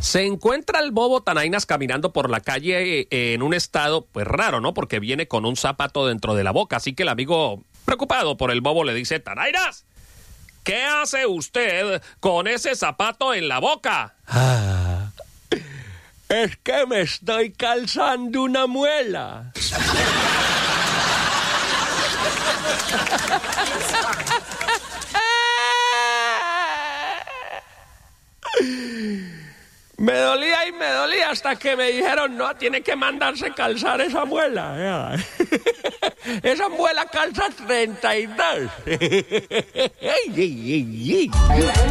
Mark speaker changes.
Speaker 1: Se encuentra el bobo Tanainas caminando por la calle en un estado, pues raro, ¿no? Porque viene con un zapato dentro de la boca. Así que el amigo, preocupado por el bobo, le dice: Tanainas, ¿qué hace usted con ese zapato en la boca? Es que me estoy calzando una muela. Me dolía y me dolía hasta que me dijeron: no, tiene que mandarse calzar esa muela. Esa muela calza 32.